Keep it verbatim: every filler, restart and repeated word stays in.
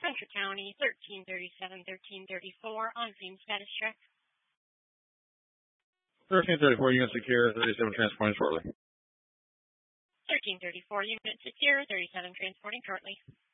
Central County, thirteen thirty-seven, thirteen thirty-four on scene status check. thirteen thirty-four, unit secure, thirty-seven transporting shortly. thirteen thirty-four, unit secure, thirty-seven transporting shortly.